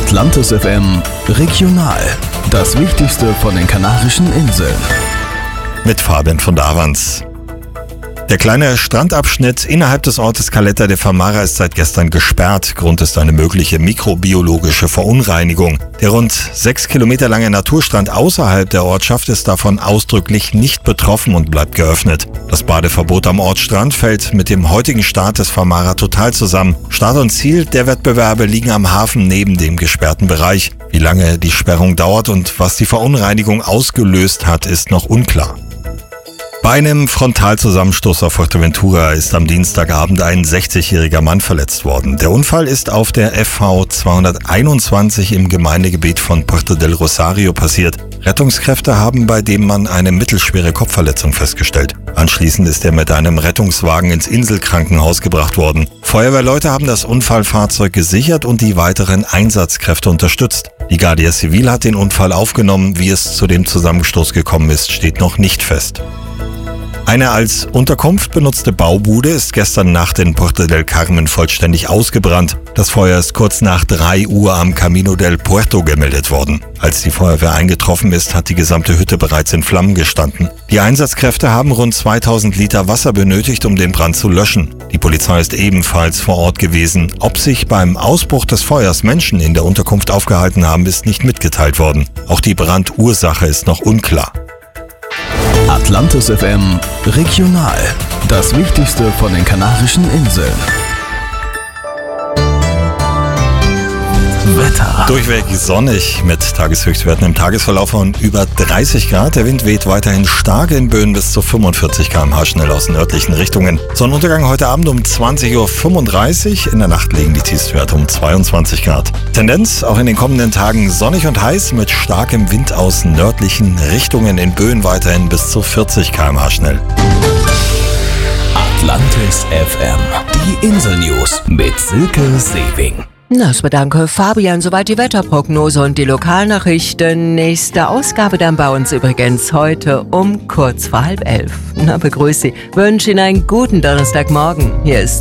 Atlantis FM Regional. Das Wichtigste von den Kanarischen Inseln. Mit Fabian von Davans. Der kleine Strandabschnitt innerhalb des Ortes Caleta de Famara ist seit gestern gesperrt. Grund ist eine mögliche mikrobiologische Verunreinigung. Der rund 6 Kilometer lange Naturstrand außerhalb der Ortschaft ist davon ausdrücklich nicht betroffen und bleibt geöffnet. Das Badeverbot am Ortsstrand fällt mit dem heutigen Start des Famara total zusammen. Start und Ziel der Wettbewerbe liegen am Hafen neben dem gesperrten Bereich. Wie lange die Sperrung dauert und was die Verunreinigung ausgelöst hat, ist noch unklar. Bei einem Frontalzusammenstoß auf Fuerteventura ist am Dienstagabend ein 60-jähriger Mann verletzt worden. Der Unfall ist auf der FV 221 im Gemeindegebiet von Puerto del Rosario passiert. Rettungskräfte haben bei dem Mann eine mittelschwere Kopfverletzung festgestellt. Anschließend ist er mit einem Rettungswagen ins Inselkrankenhaus gebracht worden. Feuerwehrleute haben das Unfallfahrzeug gesichert und die weiteren Einsatzkräfte unterstützt. Die Guardia Civil hat den Unfall aufgenommen. Wie es zu dem Zusammenstoß gekommen ist, steht noch nicht fest. Eine als Unterkunft benutzte Baubude ist gestern Nacht in Puerto del Carmen vollständig ausgebrannt. Das Feuer ist kurz nach 3 Uhr am Camino del Puerto gemeldet worden. Als die Feuerwehr eingetroffen ist, hat die gesamte Hütte bereits in Flammen gestanden. Die Einsatzkräfte haben rund 2000 Liter Wasser benötigt, um den Brand zu löschen. Die Polizei ist ebenfalls vor Ort gewesen. Ob sich beim Ausbruch des Feuers Menschen in der Unterkunft aufgehalten haben, ist nicht mitgeteilt worden. Auch die Brandursache ist noch unklar. Atlantis FM Regional. Das Wichtigste von den Kanarischen Inseln. Wetter. Durchweg sonnig mit Tageshöchstwerten im Tagesverlauf von über 30 Grad. Der Wind weht weiterhin stark in Böen bis zu 45 km/h schnell aus nördlichen Richtungen. Sonnenuntergang heute Abend um 20.35 Uhr. In der Nacht liegen die Tiefstwerte um 22 Grad. Tendenz auch in den kommenden Tagen sonnig und heiß mit starkem Wind aus nördlichen Richtungen. In Böen weiterhin bis zu 40 km/h schnell. Atlantis FM. Die Insel-News mit Silke Sewing. Das bedanke Fabian. Soweit die Wetterprognose und die Lokalnachrichten. Nächste Ausgabe dann bei uns übrigens heute um kurz vor 10:30. Na, begrüße Sie. Wünsche Ihnen einen guten Donnerstagmorgen. Hier ist